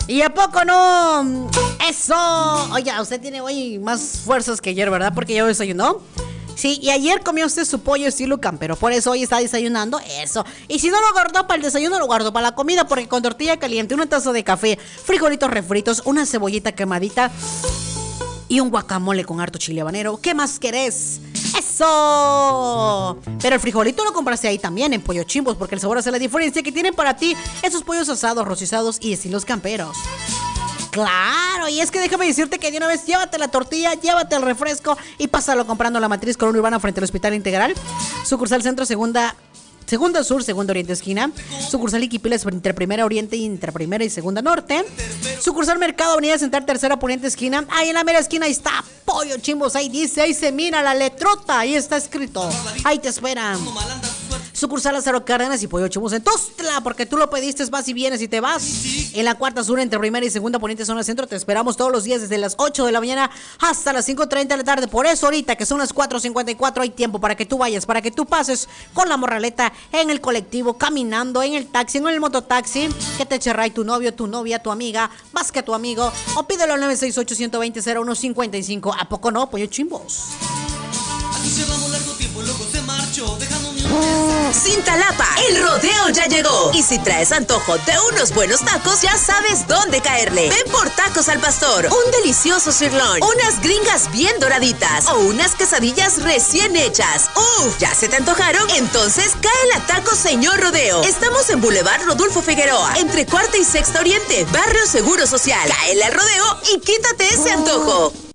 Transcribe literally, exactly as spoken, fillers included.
¿Y a poco no? Eso. Oye, usted tiene hoy más fuerzas que ayer, ¿verdad? Porque ya desayunó. Sí, y ayer comió usted su pollo estilo campero, por eso hoy está desayunando eso. Y si no lo guardó para el desayuno, lo guardó para la comida, porque con tortilla caliente, una taza de café, frijolitos refritos, una cebollita quemadita y un guacamole con harto chile habanero. ¿Qué más querés? ¡Eso! Pero el frijolito lo compraste ahí también, en Pollo Chimbos, porque el sabor hace la diferencia que tienen para ti esos pollos asados, rocizados y estilos camperos. Claro, y es que déjame decirte que de una vez llévate la tortilla, llévate el refresco y pásalo comprando la matriz Colón Urbana frente al Hospital Integral. Sucursal Centro, segunda... Segunda Sur, Segunda Oriente Esquina. Sucursal Iquipiles entre Primera Oriente y entre Primera y Segunda Norte. Sucursal Mercado Avenida Central Tercera Poniente Esquina. Ahí en la mera esquina ahí está Pollo Chimbos. Ahí dice, ahí se mira la letrota. Ahí está escrito. Ahí te esperan. Sucursal Lázaro Cárdenas y Pollo Chimbos en Tostla, porque tú lo pediste, vas y vienes y te vas. En la Cuarta Sur entre Primera y Segunda Poniente Zona Centro te esperamos todos los días desde las ocho de la mañana hasta las cinco treinta de la tarde. Por eso ahorita que son las cuatro cincuenta y cuatro hay tiempo para que tú vayas, para que tú pases con la morraleta en el colectivo, caminando, en el taxi, en el mototaxi, que te cherray tu novio, tu novia, tu amiga, más que tu amigo, o pídelo al nueve seis ocho, uno dos cero, cero uno cinco cinco. ¿A poco no, Pollo Chimbos? Aquí llevamos largo tiempo, luego se marchó, dejando mi... Cintalapa, el rodeo ya llegó. Y si traes antojo de unos buenos tacos, ya sabes dónde caerle. Ven por Tacos al Pastor, un delicioso sirloin, unas gringas bien doraditas o unas quesadillas recién hechas. Uf, ¿ya se te antojaron? Entonces cae a Tacos Señor Rodeo. Estamos en Boulevard Rodolfo Figueroa, entre Cuarta y Sexta Oriente, Barrio Seguro Social. Cae al rodeo y quítate ese antojo.